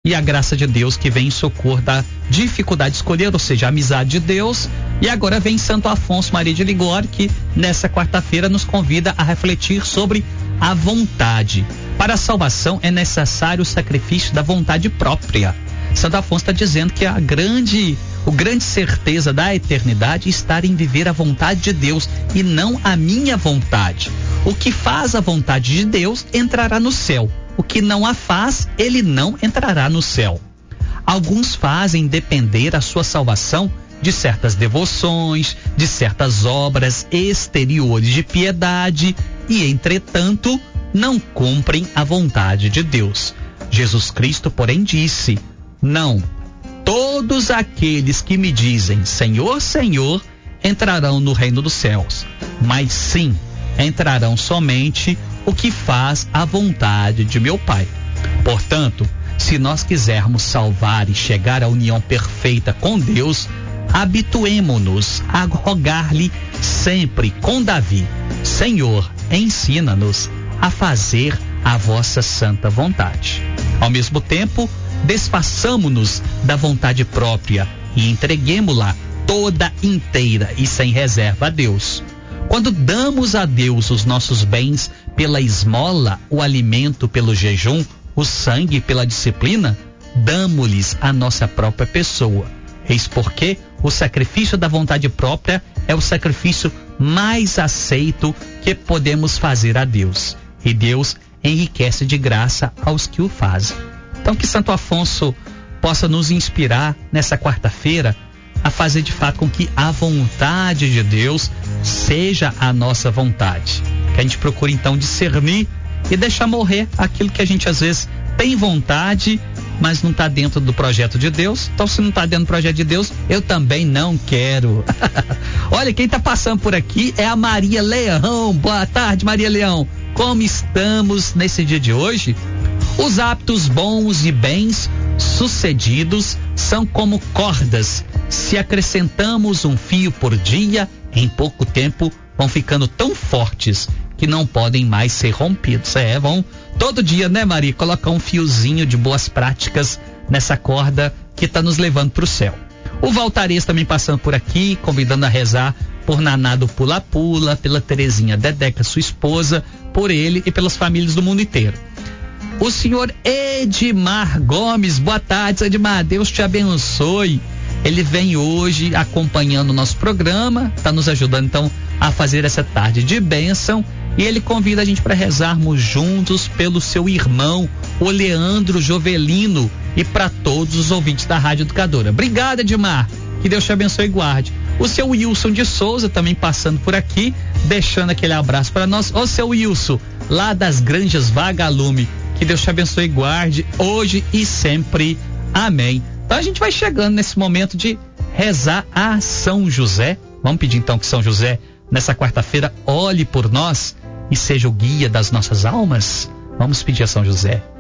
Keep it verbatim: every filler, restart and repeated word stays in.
e a graça de Deus que vem em socorro da dificuldade de escolher, ou seja, a amizade de Deus. E agora vem Santo Afonso Maria de Ligório, que nessa quarta-feira nos convida a refletir sobre a vontade. Para a salvação é necessário o sacrifício da vontade própria. Santo Afonso está dizendo que a grande, o grande certeza da eternidade está em viver a vontade de Deus e não a minha vontade. O que faz a vontade de Deus entrará no céu. O que não a faz, ele não entrará no céu. Alguns fazem depender a sua salvação de certas devoções, de certas obras exteriores de piedade e, entretanto, não cumprem a vontade de Deus. Jesus Cristo, porém, disse: não, todos aqueles que me dizem Senhor, Senhor, entrarão no reino dos céus, mas sim, entrarão somente o que faz a vontade de meu Pai. Portanto, se nós quisermos salvar e chegar à união perfeita com Deus, habituemo-nos a rogar-lhe sempre com Davi: Senhor, ensina-nos a fazer a vossa santa vontade. Ao mesmo tempo, desfaçamo-nos da vontade própria e entreguemo-la toda inteira e sem reserva a Deus. Quando damos a Deus os nossos bens pela esmola, o alimento pelo jejum, o sangue pela disciplina, damos-lhes a nossa própria pessoa. Eis porque o sacrifício da vontade própria é o sacrifício mais aceito que podemos fazer a Deus. E Deus enriquece de graça aos que o fazem. Então que Santo Afonso possa nos inspirar nessa quarta-feira a fazer de fato com que a vontade de Deus seja a nossa vontade. Que a gente procure então discernir e deixar morrer aquilo que a gente às vezes tem vontade, mas não está dentro do projeto de Deus. Então, se não está dentro do projeto de Deus, eu também não quero. Olha, quem está passando por aqui é a Maria Leão. Boa tarde, Maria Leão. Como estamos nesse dia de hoje? Os hábitos bons e bens sucedidos são como cordas. Se acrescentamos um fio por dia, em pouco tempo vão ficando tão fortes que não podem mais ser rompidos. É, vão todo dia, né, Maria, colocar um fiozinho de boas práticas nessa corda que está nos levando para o céu. O Valtarês também passando por aqui, convidando a rezar por Naná do Pula Pula, pela Terezinha Dedeca, sua esposa, por ele e pelas famílias do mundo inteiro. O senhor Edmar Gomes, boa tarde, Edmar, Deus te abençoe. Ele vem hoje acompanhando o nosso programa, está nos ajudando então a fazer essa tarde de bênção, e ele convida a gente para rezarmos juntos pelo seu irmão, o Leandro Jovelino, e para todos os ouvintes da Rádio Educadora. Obrigado, Edmar, que Deus te abençoe e guarde. O seu Wilson de Souza também passando por aqui, deixando aquele abraço para nós. Ô, seu Wilson, lá das Granjas Vagalume, que Deus te abençoe e guarde hoje e sempre. Amém. Então a gente vai chegando nesse momento de rezar a São José. Vamos pedir então que São José, nessa quarta-feira, olhe por nós e seja o guia das nossas almas. Vamos pedir a São José.